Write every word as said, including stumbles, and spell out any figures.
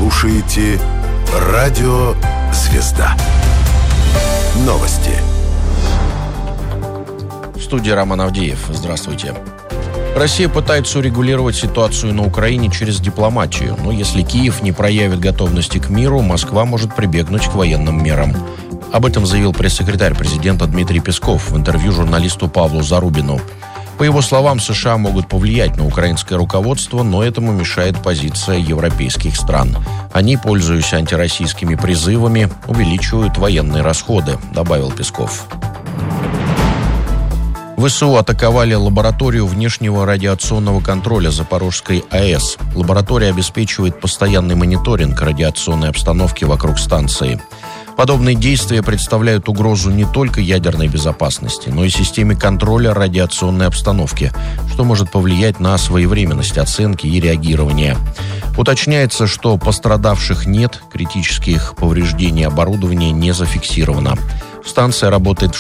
слушаете Радио Звезда. Новости. В студии Роман Авдеев. Здравствуйте. Россия пытается урегулировать ситуацию на Украине через дипломатию, но если Киев не проявит готовности к миру, Москва может прибегнуть к военным мерам. Об этом заявил пресс-секретарь президента Дмитрий Песков в интервью журналисту Павлу Зарубину. По его словам, США могут повлиять на украинское руководство, но этому мешает позиция европейских стран. Они, пользуясь антироссийскими призывами, увеличивают военные расходы, добавил Песков. ВСУ атаковали лабораторию внешнего радиационного контроля Запорожской АЭС. Лаборатория обеспечивает постоянный мониторинг радиационной обстановки вокруг станции. Подобные действия представляют угрозу не только ядерной безопасности, но и системе контроля радиационной обстановки, что может повлиять на своевременность оценки и реагирования. Уточняется, что пострадавших нет, критических повреждений оборудования не зафиксировано. Станция работает в